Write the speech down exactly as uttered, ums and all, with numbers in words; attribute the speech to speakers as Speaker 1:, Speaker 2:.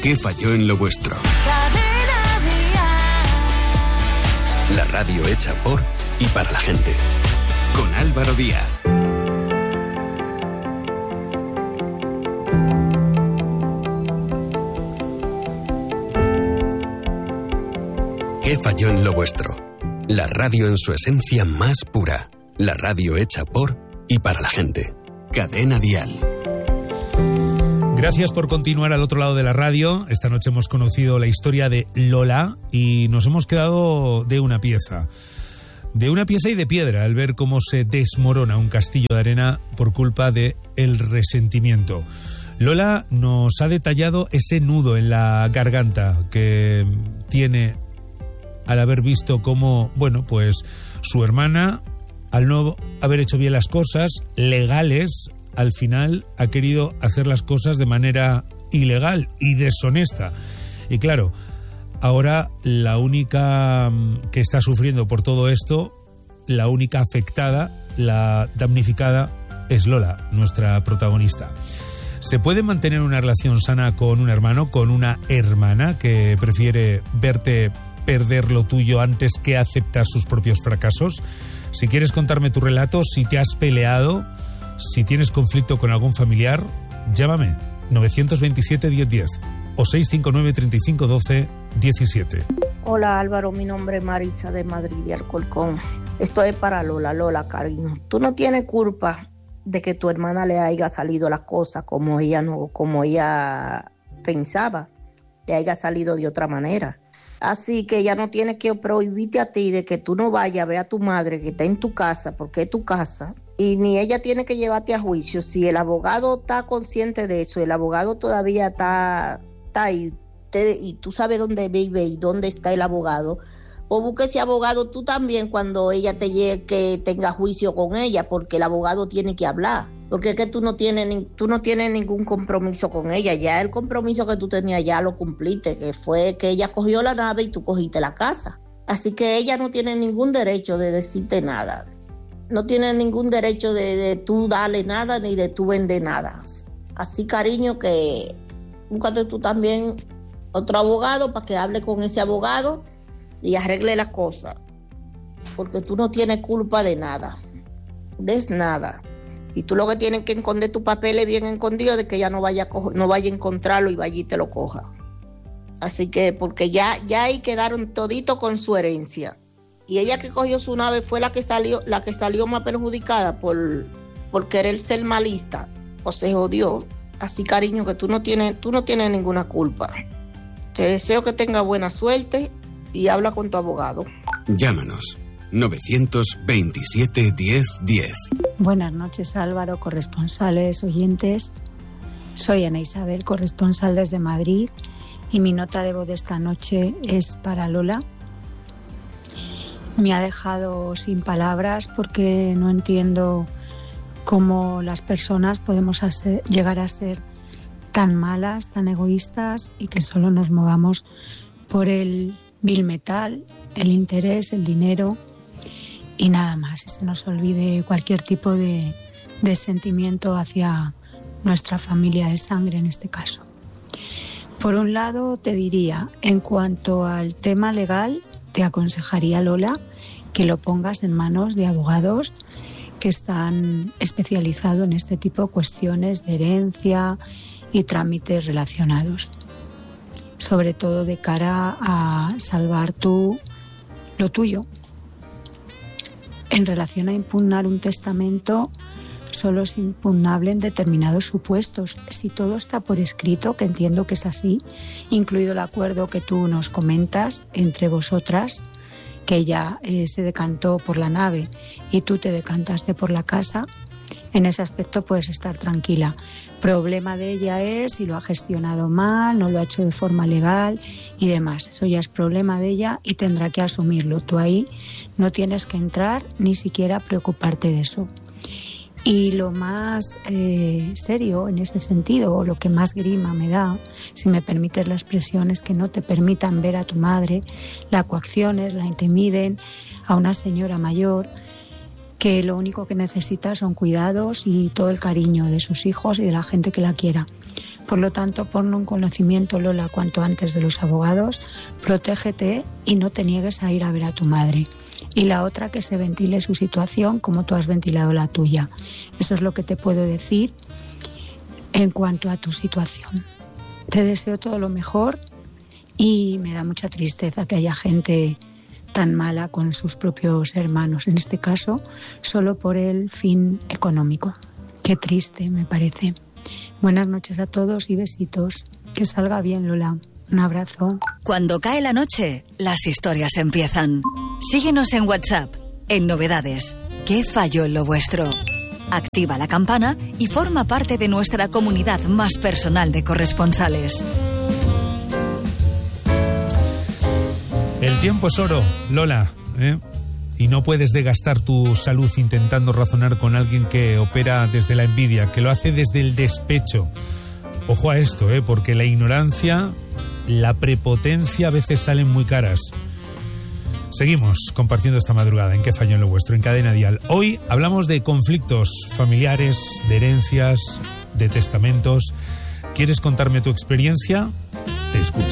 Speaker 1: ¿Qué falló en lo vuestro? La radio hecha por y para la gente. Con Álvaro Díaz. ¿Qué falló en lo vuestro? La radio en su esencia más pura. La radio hecha por y para la gente. Cadena Dial.
Speaker 2: Gracias por continuar al otro lado de la radio. Esta noche hemos conocido la historia de Lola y nos hemos quedado de una pieza. De una pieza y de piedra al ver cómo se desmorona un castillo de arena por culpa de el resentimiento. Lola nos ha detallado ese nudo en la garganta que tiene al haber visto cómo, bueno, pues su hermana, al no haber hecho bien las cosas legales, al final ha querido hacer las cosas de manera ilegal y deshonesta. Y claro, ahora la única que está sufriendo por todo esto, la única afectada, la damnificada, es Lola, nuestra protagonista. ¿Se puede mantener una relación sana con un hermano, con una hermana que prefiere verte perder lo tuyo antes que aceptar sus propios fracasos? Si quieres contarme tu relato, si te has peleado, si tienes conflicto con algún familiar, llámame novecientos veintisiete diez diez o seiscientos cincuenta y nueve treinta y cinco doce diecisiete.
Speaker 3: Hola Álvaro, mi nombre es Marisa de Madrid de Alcorcón. Esto es para Lola. Lola, cariño, tú no tienes culpa de que tu hermana le haya salido las cosas como ella no, como ella pensaba, le haya salido de otra manera. Así que ella no tiene que prohibirte a ti de que tú no vayas a ver a tu madre que está en tu casa, porque es tu casa, y ni ella tiene que llevarte a juicio. Si el abogado está consciente de eso, el abogado todavía está, está ahí, te, y tú sabes dónde vive y dónde está el abogado, pues busque ese abogado tú también cuando ella te llegue, que tenga juicio con ella, porque el abogado tiene que hablar. Porque es que tú no tienes tú no tienes ningún compromiso con ella. Ya el compromiso que tú tenías ya lo cumpliste, que fue que ella cogió la nave y tú cogiste la casa. Así que ella no tiene ningún derecho de decirte nada. No tiene ningún derecho de, de tú darle nada ni de tú vender nada. Así, cariño, que búscate tú también otro abogado para que hable con ese abogado y arregle las cosas. Porque tú no tienes culpa de nada. De nada. Y tú lo que tienes que esconder tu papel es bien escondido, de que ella no vaya a co- no vaya a encontrarlo y vaya y te lo coja. Así que, porque ya, ya ahí quedaron todito con su herencia. Y ella que cogió su nave fue la que salió, la que salió más perjudicada por, por querer ser malista. O se jodió. Así, cariño, que tú no tienes, tú no tienes ninguna culpa. Te deseo que tengas buena suerte y habla con tu abogado.
Speaker 1: Llámanos novecientos veintisiete diez diez.
Speaker 4: Buenas noches, Álvaro, corresponsales, oyentes. Soy Ana Isabel, corresponsal desde Madrid, y mi nota de voz de esta noche es para Lola. Me ha dejado sin palabras porque no entiendo cómo las personas podemos hacer, llegar a ser tan malas, tan egoístas, y que solo nos movamos por el vil metal, el interés, el dinero y nada más. Y se nos olvide cualquier tipo de, de sentimiento hacia nuestra familia de sangre en este caso. Por un lado, te diría, en cuanto al tema legal, te aconsejaría, Lola, que lo pongas en manos de abogados que están especializados en este tipo de cuestiones de herencia y trámites relacionados, sobre todo de cara a salvar tú lo tuyo. En relación a impugnar un testamento, solo es impugnable en determinados supuestos. Si todo está por escrito, que entiendo que es así, incluido el acuerdo que tú nos comentas entre vosotras, que ella eh, se decantó por la nave y tú te decantaste por la casa, en ese aspecto puedes estar tranquila. Problema de ella es si lo ha gestionado mal, no lo ha hecho de forma legal y demás. Eso ya es problema de ella y tendrá que asumirlo. Tú ahí no tienes que entrar ni siquiera preocuparte de eso. Y lo más eh, serio en ese sentido, o lo que más grima me da, si me permites la expresión, es que no te permitan ver a tu madre, la coacciones, la intimiden, a una señora mayor que lo único que necesita son cuidados y todo el cariño de sus hijos y de la gente que la quiera. Por lo tanto, ponlo en conocimiento, Lola, cuanto antes de los abogados, protégete y no te niegues a ir a ver a tu madre. Y la otra, que se ventile su situación como tú has ventilado la tuya. Eso es lo que te puedo decir en cuanto a tu situación. Te deseo todo lo mejor y me da mucha tristeza que haya gente tan mala con sus propios hermanos, en este caso, solo por el fin económico. Qué triste me parece. Buenas noches a todos y besitos. Que salga bien, Lola. Un abrazo.
Speaker 5: Cuando cae la noche, las historias empiezan. Síguenos en WhatsApp, en Novedades. ¿Qué falló en lo vuestro? Activa la campana y forma parte de nuestra comunidad más personal de corresponsales.
Speaker 2: El tiempo es oro, Lola, ¿eh? Y no puedes desgastar tu salud intentando razonar con alguien que opera desde la envidia, que lo hace desde el despecho. Ojo a esto, ¿eh? Porque la ignorancia, la prepotencia a veces salen muy caras. Seguimos compartiendo esta madrugada en ¿Qué falló en lo vuestro? En Cadena Dial. Hoy hablamos de conflictos familiares, de herencias, de testamentos. ¿Quieres contarme tu experiencia? Te escucho.